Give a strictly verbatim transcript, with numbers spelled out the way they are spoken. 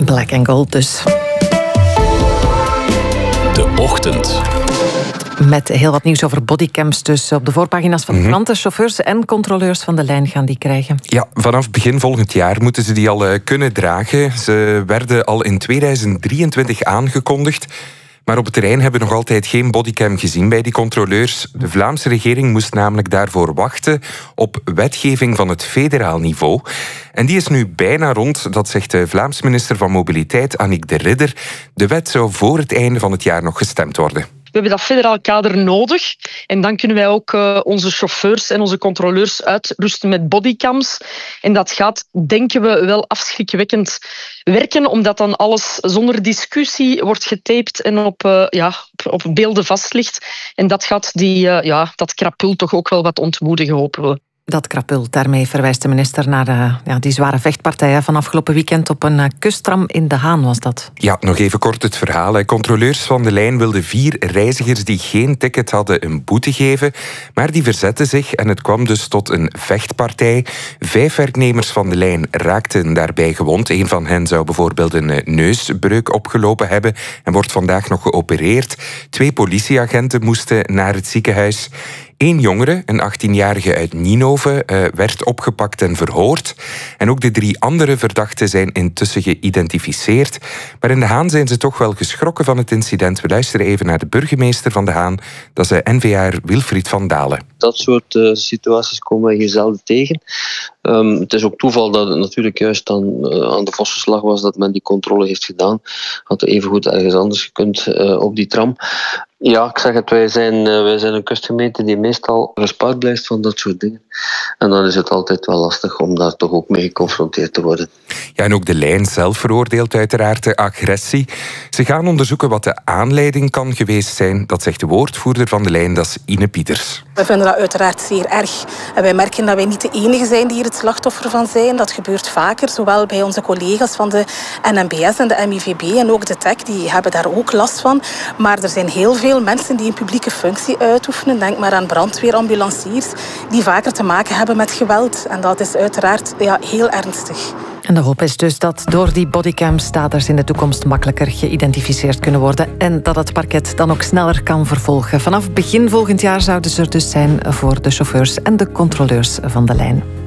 Black and Gold dus. De Ochtend. Met heel wat nieuws over bodycams dus op de voorpagina's van de Mm-hmm. kranten. Chauffeurs en controleurs van de lijn gaan die krijgen. Ja, vanaf begin volgend jaar moeten ze die al uh, kunnen dragen. Ze werden al in tweeduizend drieëntwintig aangekondigd. Maar op het terrein hebben we nog altijd geen bodycam gezien bij die controleurs. De Vlaamse regering moest namelijk daarvoor wachten op wetgeving van het federaal niveau. En die is nu bijna rond, dat zegt de Vlaams minister van Mobiliteit, Annick de Ridder. De wet zou voor het einde van het jaar nog gestemd worden. We hebben dat federaal kader nodig. En dan kunnen wij ook uh, onze chauffeurs en onze controleurs uitrusten met bodycams. En dat gaat, denken we, wel afschrikwekkend werken, omdat dan alles zonder discussie wordt getaped en op, uh, ja, op, op beelden vast ligt. En dat gaat die, uh, ja, dat krapul toch ook wel wat ontmoedigen, hopen we. Dat krapul, daarmee verwijst de minister naar uh, ja, die zware vechtpartij van afgelopen weekend op een uh, kusttram in De Haan was dat. Ja, nog even kort het verhaal. Controleurs van de lijn wilden vier reizigers die geen ticket hadden een boete geven, maar die verzetten zich en het kwam dus tot een vechtpartij. Vijf werknemers van de lijn raakten daarbij gewond. Een van hen zou bijvoorbeeld een neusbreuk opgelopen hebben en wordt vandaag nog geopereerd. Twee politieagenten moesten naar het ziekenhuis. Eén jongere, een achttienjarige uit Ninove, uh, werd opgepakt en verhoord. En ook de drie andere verdachten zijn intussen geïdentificeerd. Maar in De Haan zijn ze toch wel geschrokken van het incident. We luisteren even naar de burgemeester van De Haan. Dat is N V A'er Wilfried van Dalen. Dat soort uh, situaties komen wij zelden tegen. Um, het is ook toeval dat het natuurlijk juist dan uh, aan de Vossenslag was dat men die controle heeft gedaan. Had evengoed ergens anders gekund uh, op die tram. Ja, ik zeg het, wij zijn, uh, wij zijn een kustgemeente die meestal gespaard blijft van dat soort dingen. En dan is het altijd wel lastig om daar toch ook mee geconfronteerd te worden. Ja, en ook de lijn zelf veroordeelt uiteraard de agressie. Ze gaan onderzoeken wat de aanleiding kan geweest zijn. Dat zegt de woordvoerder van de lijn, dat is Ine Pieters. We vinden dat uiteraard zeer erg. En wij merken dat wij niet de enige zijn die hier het slachtoffer van zijn. Dat gebeurt vaker, zowel bij onze collega's van de N M B S en de M I V B en ook de T E C, die hebben daar ook last van. Maar er zijn heel veel mensen die een publieke functie uitoefenen. Denk maar aan brandweerambulanciers, die vaker te maken hebben met geweld. En dat is uiteraard ja, heel ernstig. En de hoop is dus dat door die bodycams daders in de toekomst makkelijker geïdentificeerd kunnen worden en dat het parket dan ook sneller kan vervolgen. Vanaf begin volgend jaar zouden ze er dus zijn voor de chauffeurs en de controleurs van de lijn.